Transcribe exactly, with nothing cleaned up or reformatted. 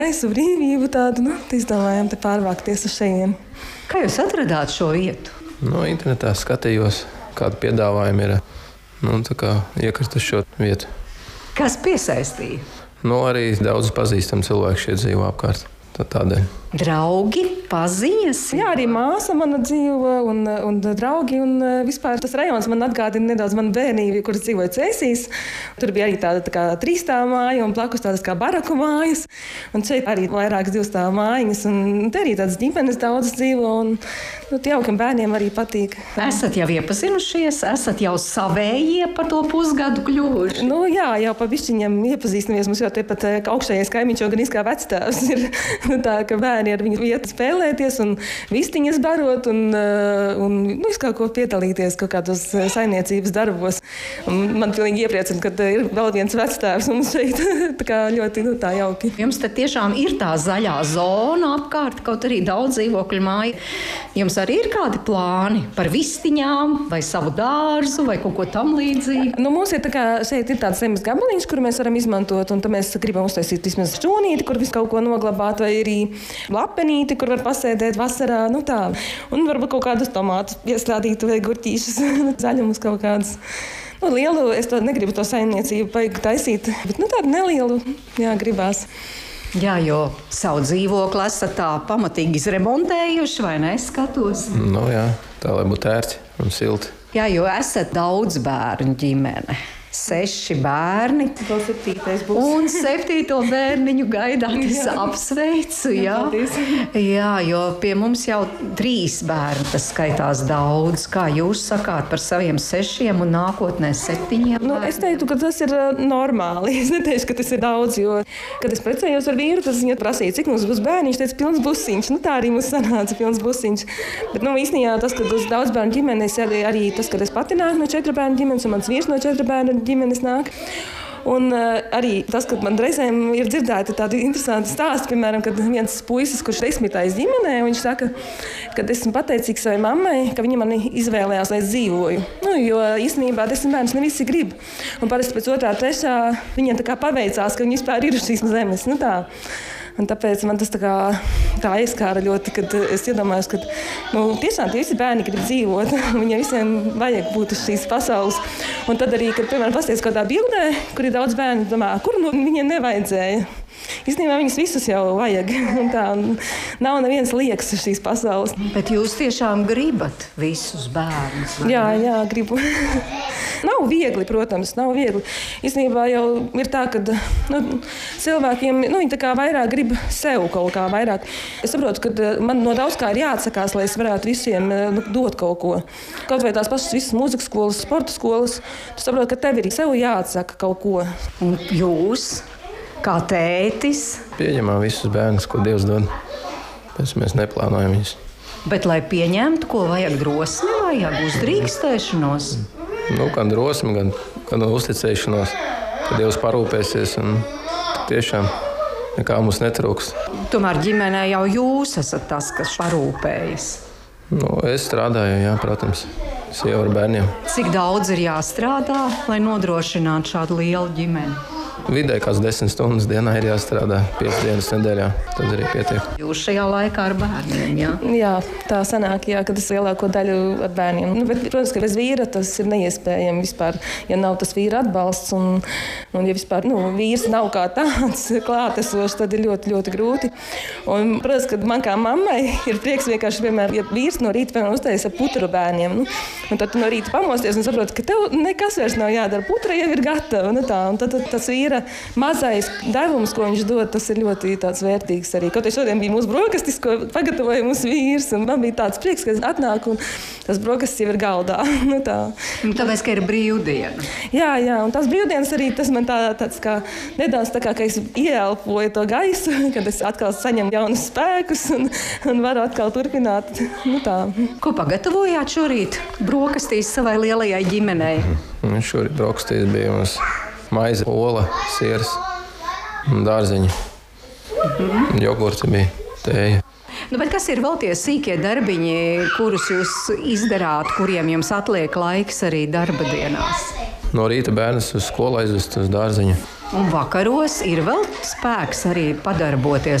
gaisu, brīvību tādu, nu, izdomājām te pārvākties uz šejien. Kā jūs atradāt šo vietu? No internetā skatījos, kāda piedāvājuma ir. Nu, tā kā iekrita uz šo vietu. Kas piesaistīja? Nu, arī daudz pazīstami cilvēki šeit dzīvo apkārt. Tā tādēļ. Draugi, paziņas? Jā, arī māsa mana dzīvo un, un draugi. Un vispār tas rajons man atgādina nedaudz manu bērnību, kur es dzīvoju Cēsīs. Tur bija arī tāda tā kā trīsstāva māja un blakus tādas kā baraku mājas. Un šeit arī vairākas divstāva mājiņas. Un te arī tādas ģimenes daudz dzīvo. Un nu, jaukam bērniem arī patīk. Esat jau iepazinušies, esat jau savējie par to pusgadu kļuvuši? Nu jā, jau pa bišķiņiem iepazīstamies. Mums jau tepat augšējais kaimiņš jau gan izkā vectēvs ir. Tā, ka bērni ar viņu vietu spēlēties un vistiņas barot un, un nu, kaut ko piedalīties kaut kādos saimniecības darbos. Un man pilnīgi iepriecina, ka ir vēl viens vectēvs un šeit tā kā ļoti nu, tā jauki. Jums te tiešām ir tā zaļā zona apkārt, kaut arī daudz dzīvokļu māju. Jums arī ir kādi plāni par vistiņām vai savu dārzu vai kaut ko tam līdzīgu? Nu, mums ir tā kā šeit ir tāds zemes gabaliņš, kuru mēs varam izmantot, un tad mēs gribam uztaisīt vismaz šķūnīti, kur visu kaut ko noglabāt, vai arī lapenīti, kur var pasēdēt vasarā, nu tā. Un varbūt kaut kādus tomātus iestrādīt vai gurķīšus, zaļumus kaut kādus. Nu, lielu, es to negribu to saimniecību paigi taisīt, bet nu tādu nelielu, jā, gribās. Jā, jo savu dzīvokli esat tā pamatīgi izremontējuši, vai ne? Skatos. Nu jā, tā lai būtu ērti un silti. Jā, jo esat daudz bērnu ģimene. Seši bērni. Vēl septītais būs. Un septīto bērniņu gaidāt es apsveicu. Jā. Jā, jo pie mums jau trīs bērni tas skaitās daudz. Kā jūs sakāt par saviem sešiem un nākotnē septiņiem? Nu, es teiktu, ka tas ir normāli. Es neteikšu, ka tas ir daudz, jo, kad es precējos ar vīru, tas viņa prasīja, cik mums būs bērniņš, teica, pilns busiņš. Nu, tā arī mums sanāca, pilns busiņš. Bet, nu, īstenībā tas, ka uz daudz bērnu ģimenes, arī, arī tas, kad es pati nāku no četru bērnu ģimenes, un mans vīrs no četru bērnu ģimenes nāk. Un uh, arī tas, ka man reizēm ir dzirdēti tādi interesanti stāsti, piemēram, kad viens puisis, kurš desmitais ģimenē, viņš saka, ka esmu pateicīgs savai mammai, ka viņa mani izvēlējās, lai es dzīvoju. Nu, jo īstenībā desmit bērnus ne visi grib. Un parasti pēc otrā, trešā viņiem tā kā paveicās, ka viņi vispār ir uz šīs zemes. Nu, tā. Un tāpēc man tas tā kā tā aizskāra ļoti, kad es iedomājos, ka nu, tiešām tie visi bērni grib dzīvot. Viņiem visiem vajag būt uz šīs pasaules. Un tad arī, kad, piemēram, pasties kādā bildē, kur ir daudz bērnu, domā, kur nu viņiem nevajadzēja. Īstenībā viņus visus jau vajag. Un tā, un nav neviens liekas uz šīs pasaules. Bet jūs tiešām gribat visus bērnus? Jā, jā, gribu. Nav viegli, protams, nav viegli. Īstenībā jau ir tā, ka nu, cilvēkiem nu, viņi tā kā vairāk grib sev kaut kā vairāk. Es saprotu, ka man no daudz kā ir jāatsakās, lai es varētu visiem nu, dot kaut ko. Kaut vai tās pašas visas mūzikas skolas, sporta skolas. Tu saproti, ka tev ir sev jāatsaka kaut ko. Un jūs, kā tētis? Pieņemam visus bērnus, ko Dievs dod. Pēc mēs neplānojam viņus. Bet, lai pieņemtu, ko vajag drosmi, vajag uzdrīkstēšanos? Nu, gan drosmi, gan, gan uzticēšanos, ka Dievs parūpēsies un tiešām nekā mums netrūks. Tomēr ģimenē jau jūs esat tas, kas parūpējas. Nu, es strādāju, jā, protams, sieva ar bērniem. Cik daudz ir jāstrādā, lai nodrošinātu šādu lielu ģimeni? Vidēji kāds desmit stundas dienā ir jāstrādā, piecas dienas nedēļā, tad arī pietiek. Jūs šajā laikā ar bērniem, jā? Jā, tā sanāk, jā, kad es lielāko daļu ar bērniem. Nu, bet, protams, ka bez vīra tas ir neiespējami vispār, ja nav tas vīra atbalsts. Un, un ja vispār nu, vīrs nav kā tāds klātesošs, tad ir ļoti, ļoti grūti. Un, protams, ka man kā mammai ir prieks vienkārši, piemēram, ja vīrs no rīta uztaisa putru bērniem. Nu, un tad tu no rīta pamosties un saproti, ka tev nekas vairs nav jādara. Putra jau ir gatava. Nu, tā, un tad, tad tas vīra mazais devums, ko viņš dod, tas ir ļoti tāds vērtīgs arī. Kaut arī šodien bija mūsu brokastis, ko pagatavoja mūsu vīrs, un man bija tāds prieks, ka atnāk un tas brokastis jau ir galdā. Nu, tā. Tāpēc, ka ir brīvdiena. Jā, jā, un tās brīvdienas arī tas man tā, tāds kā nedaudz tā kā, ka es ieelpoju to gaisu, kad es atkal saņemu jaunus spēkus un, un varu atkal turpināt. Nu, tā. Ko pagatavojāt šorīt brokastīs savai lielajai ģimenei? Šorīt brokastīs bija mums maize, ola, siers un dārzeņi. Mm-hmm. Jogurti bija, tēja. Nu, bet kas ir vēl tie sīkie darbiņi, kurus jūs izdarāt, kuriem jums atliek laiks arī darba dienās? No rīta bērnus uz skolu aizvest uz dārzeņu. Un vakaros ir vēl spēks arī padarboties